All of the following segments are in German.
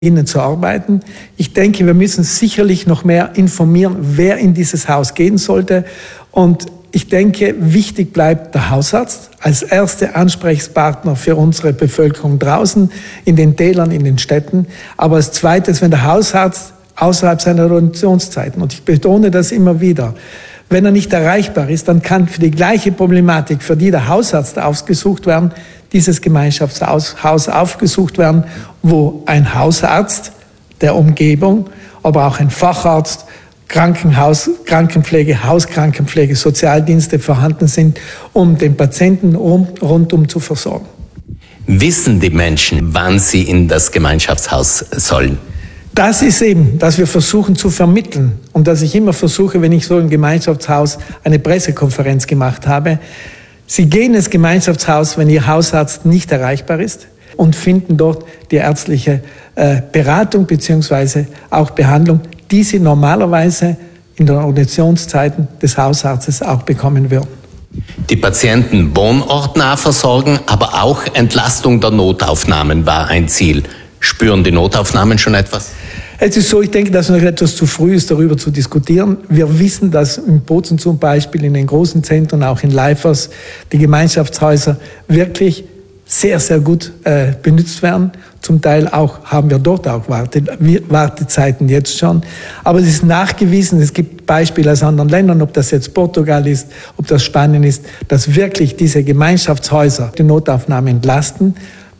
ihnen zu arbeiten. Ich denke, wir müssen sicherlich noch mehr informieren, wer in dieses Haus gehen sollte. Und ich denke, wichtig bleibt der Hausarzt als erster Ansprechpartner für unsere Bevölkerung draußen, in den Tälern, in den Städten. Aber als zweites, wenn der Hausarzt außerhalb seiner Ordinationszeiten, und ich betone das immer wieder, wenn er nicht erreichbar ist, dann kann für die gleiche Problematik, für die der Hausarzt ausgesucht werden, dieses Gemeinschaftshaus aufgesucht werden, wo ein Hausarzt der Umgebung, aber auch ein Facharzt, Krankenhaus, Krankenpflege, Hauskrankenpflege, Sozialdienste vorhanden sind, um den Patienten rundum zu versorgen. Wissen die Menschen, wann sie in das Gemeinschaftshaus sollen? Das ist eben, dass wir versuchen zu vermitteln und dass ich immer versuche, wenn ich so im Gemeinschaftshaus eine Pressekonferenz gemacht habe, Sie gehen ins Gemeinschaftshaus, wenn Ihr Hausarzt nicht erreichbar ist und finden dort die ärztliche Beratung bzw. auch Behandlung, die Sie normalerweise in den Ordinationszeiten des Hausarztes auch bekommen würden. Die Patienten wohnortnah versorgen, aber auch Entlastung der Notaufnahmen war ein Ziel. Spüren die Notaufnahmen schon etwas? Es ist so, ich denke, dass es noch etwas zu früh ist, darüber zu diskutieren. Wir wissen, dass in Bozen zum Beispiel, in den großen Zentren, auch in Leifers, die Gemeinschaftshäuser wirklich sehr, sehr gut benutzt werden. Zum Teil auch haben wir dort auch Wartezeiten jetzt schon. Aber es ist nachgewiesen, es gibt Beispiele aus anderen Ländern, ob das jetzt Portugal ist, ob das Spanien ist, dass wirklich diese Gemeinschaftshäuser die Notaufnahme entlasten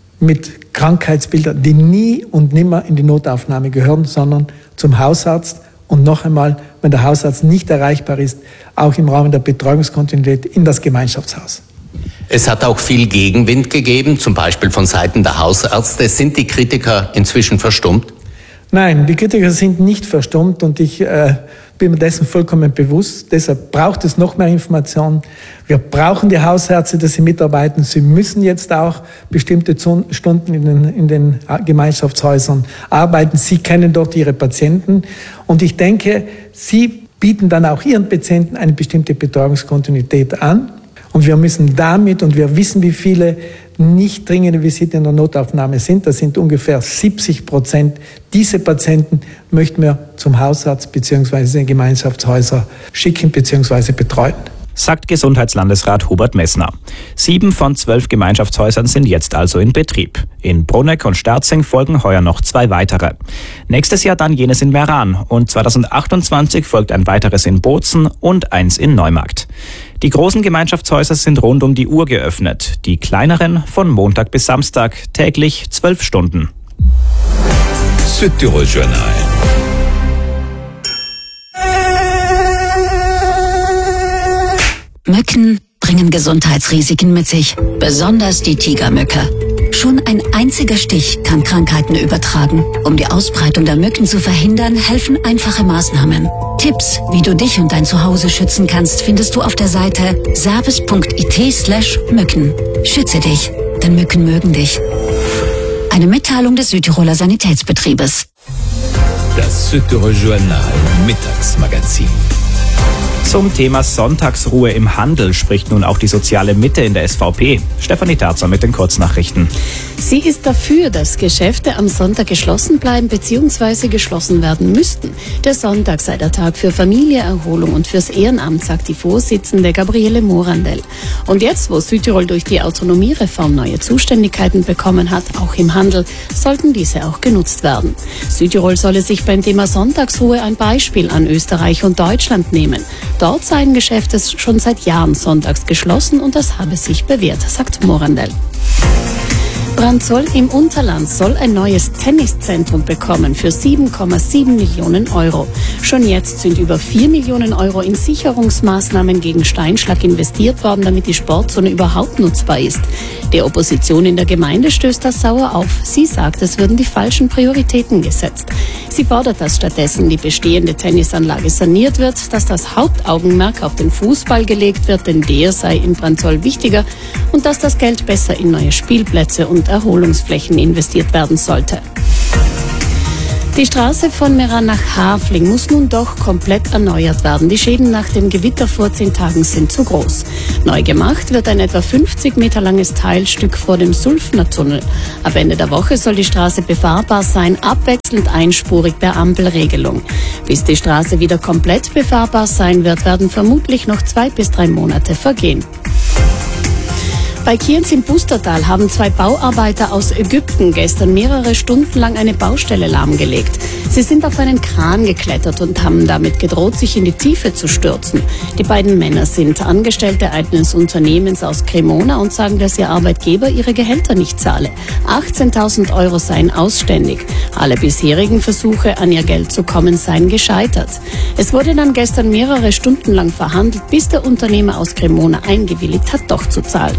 mit Krankheitsbildern, die nie und nimmer in die Notaufnahme gehören, sondern zum Hausarzt. Und noch einmal, wenn der Hausarzt nicht erreichbar ist, auch im Rahmen der Betreuungskontinuität in das Gemeinschaftshaus. Es hat auch viel Gegenwind gegeben, zum Beispiel von Seiten der Hausärzte. Sind die Kritiker inzwischen verstummt? Nein, die Kritiker sind nicht verstummt und ich bin mir dessen vollkommen bewusst. Deshalb braucht es noch mehr Informationen. Wir brauchen die Hausärzte, dass sie mitarbeiten. Sie müssen jetzt auch bestimmte Stunden in den Gemeinschaftshäusern arbeiten. Sie kennen dort ihre Patienten. Und ich denke, sie bieten dann auch ihren Patienten eine bestimmte Betreuungskontinuität an. Und wir müssen damit, und wir wissen, wie viele nicht dringende Visiten in der Notaufnahme sind, das sind ungefähr 70%. Diese Patienten möchten wir zum Hausarzt bzw. in Gemeinschaftshäuser schicken bzw. betreuen. Sagt Gesundheitslandesrat Hubert Messner. 7 von 12 Gemeinschaftshäusern sind jetzt also in Betrieb. In Bruneck und Sterzing folgen heuer noch 2 weitere. Nächstes Jahr dann jenes in Meran und 2028 folgt ein weiteres in Bozen und eins in Neumarkt. Die großen Gemeinschaftshäuser sind rund um die Uhr geöffnet, die kleineren von Montag bis Samstag, täglich 12 Stunden. Südtirol Journal. Mücken bringen Gesundheitsrisiken mit sich, besonders die Tigermücke. Schon ein einziger Stich kann Krankheiten übertragen. Um die Ausbreitung der Mücken zu verhindern, helfen einfache Maßnahmen. Tipps, wie du dich und dein Zuhause schützen kannst, findest du auf der Seite service.it/Mücken. Schütze dich, denn Mücken mögen dich. Eine Mitteilung des Südtiroler Sanitätsbetriebes. Das Südtirol Journal Mittagsmagazin. Zum Thema Sonntagsruhe im Handel spricht nun auch die soziale Mitte in der SVP. Stefanie Terzer mit den Kurznachrichten. Sie ist dafür, dass Geschäfte am Sonntag geschlossen bleiben bzw. geschlossen werden müssten. Der Sonntag sei der Tag für Familie, Erholung und fürs Ehrenamt, sagt die Vorsitzende Gabriele Morandell. Und jetzt, wo Südtirol durch die Autonomiereform neue Zuständigkeiten bekommen hat, auch im Handel, sollten diese auch genutzt werden. Südtirol solle sich beim Thema Sonntagsruhe ein Beispiel an Österreich und Deutschland nehmen. Dort seien Geschäfte schon seit Jahren sonntags geschlossen und das habe sich bewährt, sagt Morandell. Branzoll im Unterland soll ein neues Tenniszentrum bekommen für 7,7 Millionen Euro. Schon jetzt sind über 4 Millionen Euro in Sicherungsmaßnahmen gegen Steinschlag investiert worden, damit die Sportzone überhaupt nutzbar ist. Der Opposition in der Gemeinde stößt das sauer auf. Sie sagt, es würden die falschen Prioritäten gesetzt. Sie fordert, dass stattdessen die bestehende Tennisanlage saniert wird, dass das Hauptaugenmerk auf den Fußball gelegt wird, denn der sei in Branzoll wichtiger, und dass das Geld besser in neue Spielplätze und Erholungsflächen investiert werden sollte. Die Straße von Meran nach Hafling muss nun doch komplett erneuert werden. Die Schäden nach dem Gewitter vor 10 Tagen sind zu groß. Neu gemacht wird ein etwa 50 Meter langes Teilstück vor dem Sulfner-Tunnel. Ab Ende der Woche soll die Straße befahrbar sein, abwechselnd einspurig per Ampelregelung. Bis die Straße wieder komplett befahrbar sein wird, werden vermutlich noch 2 bis 3 Monate vergehen. Bei Kienz im Pustertal haben 2 Bauarbeiter aus Ägypten gestern mehrere Stunden lang eine Baustelle lahmgelegt. Sie sind auf einen Kran geklettert und haben damit gedroht, sich in die Tiefe zu stürzen. Die beiden Männer sind Angestellte eines Unternehmens aus Cremona und sagen, dass ihr Arbeitgeber ihre Gehälter nicht zahle. 18.000 € seien ausständig. Alle bisherigen Versuche, an ihr Geld zu kommen, seien gescheitert. Es wurde dann gestern mehrere Stunden lang verhandelt, bis der Unternehmer aus Cremona eingewilligt hat, doch zu zahlen.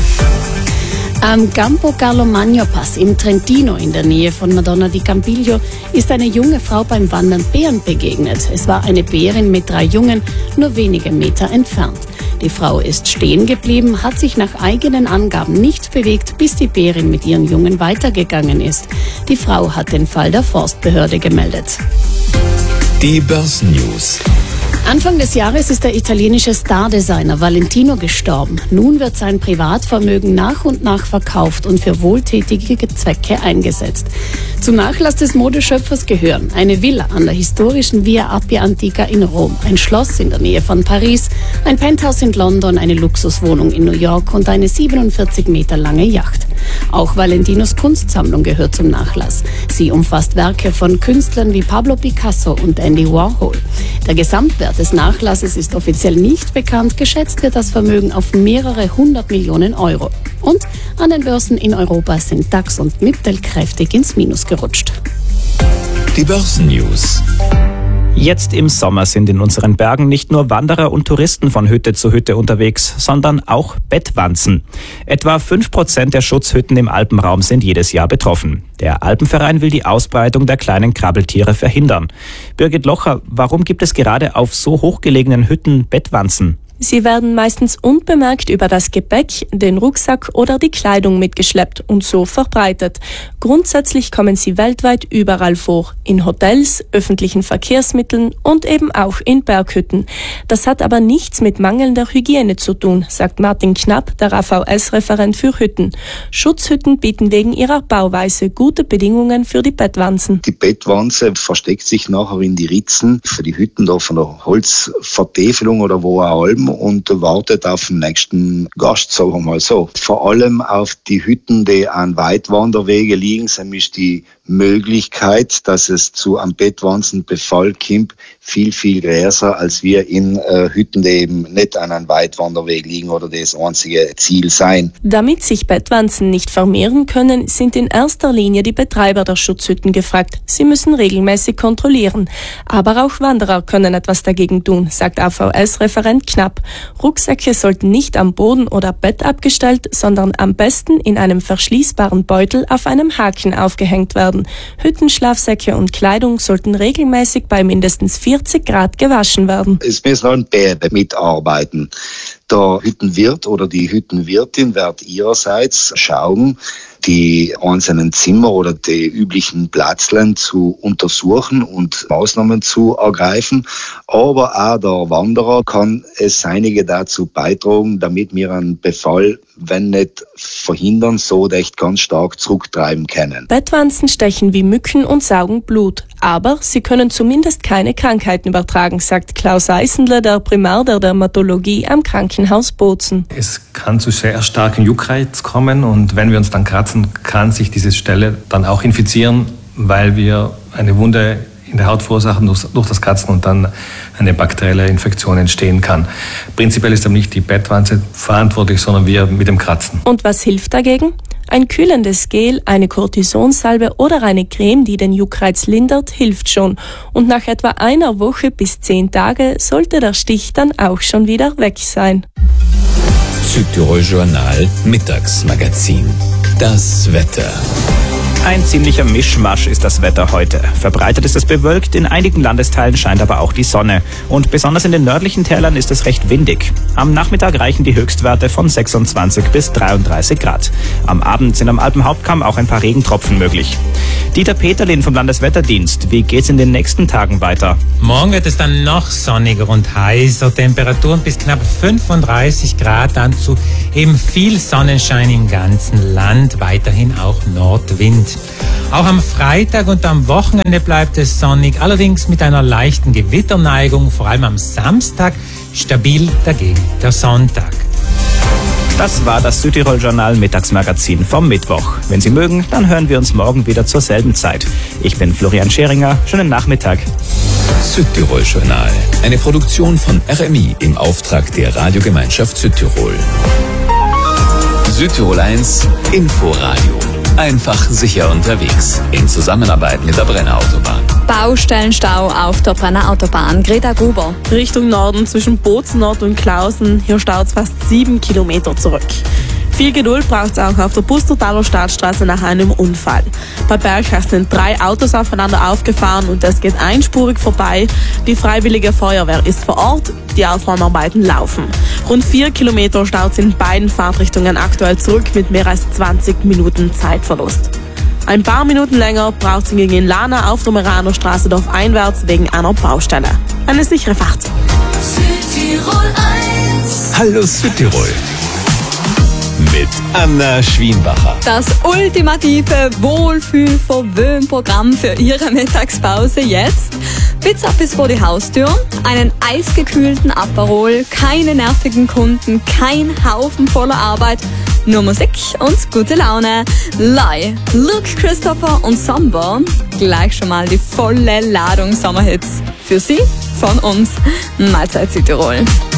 Am Campo Carlo Magno Pass im Trentino in der Nähe von Madonna di Campiglio ist eine junge Frau beim Wandern Bären begegnet. Es war eine Bärin mit 3 Jungen, nur wenige Meter entfernt. Die Frau ist stehen geblieben, hat sich nach eigenen Angaben nicht bewegt, bis die Bärin mit ihren Jungen weitergegangen ist. Die Frau hat den Fall der Forstbehörde gemeldet. Die Börsennews. Anfang des Jahres ist der italienische Stardesigner Valentino gestorben. Nun wird sein Privatvermögen nach und nach verkauft und für wohltätige Zwecke eingesetzt. Zum Nachlass des Modeschöpfers gehören eine Villa an der historischen Via Appia Antica in Rom, ein Schloss in der Nähe von Paris, ein Penthouse in London, eine Luxuswohnung in New York und eine 47 Meter lange Yacht. Auch Valentinos Kunstsammlung gehört zum Nachlass. Sie umfasst Werke von Künstlern wie Pablo Picasso und Andy Warhol. Der Gesamtwert des Nachlasses ist offiziell nicht bekannt. Geschätzt wird das Vermögen auf mehrere 100 Millionen €. Und an den Börsen in Europa sind DAX und MIPTEL kräftig ins Minus gerutscht. Die Börsennews. Jetzt im Sommer sind in unseren Bergen nicht nur Wanderer und Touristen von Hütte zu Hütte unterwegs, sondern auch Bettwanzen. Etwa 5% der Schutzhütten im Alpenraum sind jedes Jahr betroffen. Der Alpenverein will die Ausbreitung der kleinen Krabbeltiere verhindern. Birgit Locher, warum gibt es gerade auf so hochgelegenen Hütten Bettwanzen? Sie werden meistens unbemerkt über das Gepäck, den Rucksack oder die Kleidung mitgeschleppt und so verbreitet. Grundsätzlich kommen sie weltweit überall vor, in Hotels, öffentlichen Verkehrsmitteln und eben auch in Berghütten. Das hat aber nichts mit mangelnder Hygiene zu tun, sagt Martin Knapp, der AVS-Referent für Hütten. Schutzhütten bieten wegen ihrer Bauweise gute Bedingungen für die Bettwanzen. Die Bettwanze versteckt sich nachher in die Ritzen für die Hütten da von der Holzvertäfelung oder wo auch allem und wartet auf den nächsten Gast, sagen wir mal so. Vor allem auf die Hütten, die an Weitwanderwege liegen, ist die Möglichkeit, dass es zu einem Bettwanzenbefall kommt, viel größer als wir in Hütten, die eben nicht an einem Weitwanderweg liegen oder das einzige Ziel sein. Damit sich Bettwanzen nicht vermehren können, sind in erster Linie die Betreiber der Schutzhütten gefragt. Sie müssen regelmäßig kontrollieren. Aber auch Wanderer können etwas dagegen tun, sagt AVS-Referent Knapp. Rucksäcke sollten nicht am Boden oder Bett abgestellt, sondern am besten in einem verschließbaren Beutel auf einem Haken aufgehängt werden. Hüttenschlafsäcke und Kleidung sollten regelmäßig bei mindestens 40 Grad gewaschen werden. Es müssen auch beide mitarbeiten. Der Hüttenwirt oder die Hüttenwirtin wird ihrerseits schauen, die einzelnen Zimmer oder die üblichen Platzlen zu untersuchen und Maßnahmen zu ergreifen. Aber auch der Wanderer kann es einige dazu beitragen, damit wir einen Befall, wenn nicht verhindern, so echt ganz stark zurücktreiben können. Bettwanzen stechen wie Mücken und saugen Blut. Aber sie können zumindest keine Krankheiten übertragen, sagt Klaus Eisenle, der Primar der Dermatologie am Krankenhaus Bozen. Es kann zu sehr starkem Juckreiz kommen und wenn wir uns dann kratzen, kann sich diese Stelle dann auch infizieren, weil wir eine Wunde in der Haut verursachen durch das Kratzen und dann eine bakterielle Infektion entstehen kann. Prinzipiell ist aber nicht die Bettwanze verantwortlich, sondern wir mit dem Kratzen. Und was hilft dagegen? Ein kühlendes Gel, eine Kortisonsalbe oder eine Creme, die den Juckreiz lindert, hilft schon. Und nach etwa einer Woche bis 10 Tage sollte der Stich dann auch schon wieder weg sein. Südtirol Journal Mittagsmagazin. Das Wetter. Ein ziemlicher Mischmasch ist das Wetter heute. Verbreitet ist es bewölkt, in einigen Landesteilen scheint aber auch die Sonne. Und besonders in den nördlichen Tälern ist es recht windig. Am Nachmittag reichen die Höchstwerte von 26 bis 33 Grad. Am Abend sind am Alpenhauptkamm auch ein paar Regentropfen möglich. Dieter Peterlin vom Landeswetterdienst, wie geht's in den nächsten Tagen weiter? Morgen wird es dann noch sonniger und heißer. Temperaturen bis knapp 35 Grad, dann zu eben viel Sonnenschein im ganzen Land. Weiterhin auch Nordwind. Auch am Freitag und am Wochenende bleibt es sonnig, allerdings mit einer leichten Gewitterneigung, vor allem am Samstag, stabil dagegen der Sonntag. Das war das Südtirol-Journal Mittagsmagazin vom Mittwoch. Wenn Sie mögen, dann hören wir uns morgen wieder zur selben Zeit. Ich bin Florian Scheringer. Schönen Nachmittag. Südtirol-Journal. Eine Produktion von RMI im Auftrag der Radiogemeinschaft Südtirol. Südtirol 1 Inforadio. Einfach sicher unterwegs. In Zusammenarbeit mit der Brenner Autobahn. Baustellenstau auf der Brenner Autobahn. Greta Gruber. Richtung Norden zwischen Bozen-Nord und Klausen. Hier staut es fast 7 Kilometer zurück. Viel Geduld braucht es auch auf der Pustertaler Staatsstraße nach einem Unfall. Bei Berghast sind 3 Autos aufeinander aufgefahren und es geht einspurig vorbei. Die Freiwillige Feuerwehr ist vor Ort, die Aufräumarbeiten laufen. Rund 4 Kilometer staut es in beiden Fahrtrichtungen aktuell zurück mit mehr als 20 Minuten Zeitverlust. Ein paar Minuten länger braucht es hingegen in Lana auf der Meraner Straße dorfeinwärts wegen einer Baustelle. Eine sichere Fahrt. Südtirol 1. Hallo Südtirol. Mit Anna Schwienbacher. Das ultimative Wohlfühl-Verwöhn-Programm für Ihre Mittagspause jetzt. Pizza bis vor die Haustür, einen eisgekühlten Aperol, keine nervigen Kunden, kein Haufen voller Arbeit, nur Musik und gute Laune. Lai, Luke Christopher und Samba, gleich schon mal die volle Ladung Sommerhits. Für Sie, von uns, Mahlzeit Südtirol.